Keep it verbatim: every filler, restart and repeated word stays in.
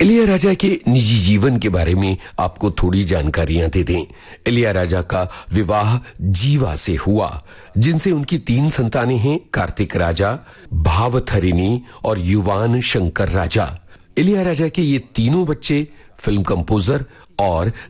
इलैयाराजा के निजी जीवन के बारे में आपको थोड़ी जानकारियां दे दें। इलैयाराजा का विवाह जीवा से हुआ, जिनसे उनकी तीन संतानें हैं, कार्तिक राजा, भावथरिणी और युवान शंकर राजा। इलैयाराजा के ये तीनों बच्चे फिल्म कंपोजर और